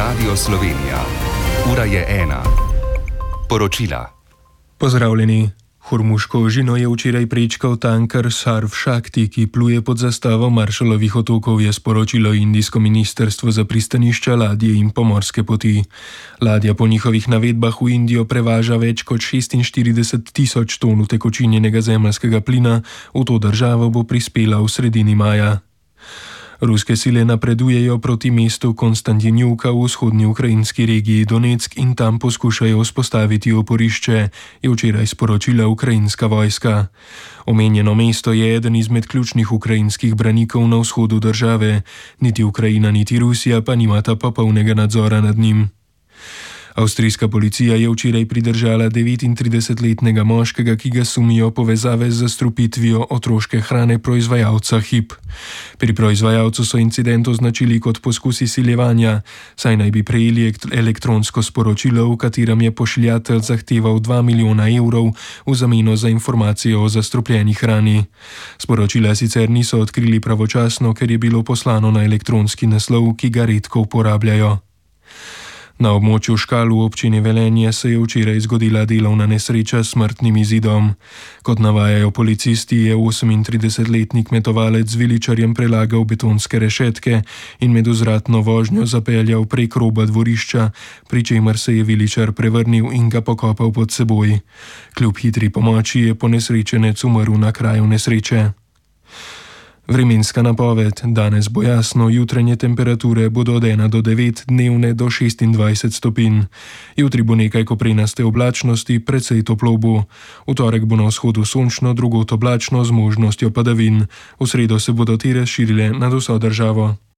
Radio Slovenija. Ura je 1. Poročila. Pozdravljeni. Hormuško ožino je včeraj prečkal tanker Sarv Shakti, ki pluje pod zastavo Maršalovih otokov, je sporočilo indijsko ministrstvo za pristanišča, ladje in pomorske poti. Ladja po njihovih navedbah v Indijo prevaža več kot 46.000 ton utekočinjenega zemeljskega plina, v to državo bo prispela v sredini maja. Ruske sile napredujejo proti mestu Konstantinivka v vzhodni ukrajinski regiji Donetsk in tam poskušajo vzpostaviti oporišče, je včeraj sporočila ukrajinska vojska. Omenjeno mesto je eden izmed ključnih ukrajinskih branikov na vzhodu države, niti Ukrajina niti Rusija pa nimata popolnega nadzora nad njim. Avstrijska policija je včeraj pridržala 39-letnega moškega, ki ga sumijo povezave z zastrupitvijo otroške hrane proizvajalca Hip. Pri proizvajalcu so incident označili kot poskus izsiljevanja, saj naj bi prejeli elektronsko sporočilo, v katerem je pošiljatelj zahteval 2 milijona evrov v zameno za informacijo o zastrupljeni hrani. Sporočila sicer niso odkrili pravočasno, ker je bilo poslano na elektronski naslov, ki ga redko uporabljajo. Na območju Škal v občini Velenje se je včeraj zgodila delovna nesreča s smrtnim izidom. Kot navajajo policisti, je 38-letni kmetovalec z viličarjem prelagal betonske rešetke in med vzratno vožnjo zapeljal prek roba dvorišča, pri čemer se je viličar prevrnil in ga pokopal pod seboj. Kljub hitri pomoči je ponesrečenec umrl na kraju nesreče. Vremenska napoved. Danes bo jasno, jutranje temperature bodo od 1 do 9, dnevne do 26 stopinj. Jutri bo nekaj koprenaste oblačnosti, precej toplo bo. V torek bo na vzhodu sončno, drugod oblačno z možnostjo padavin. V sredo se bodo te razširile nad vso državo.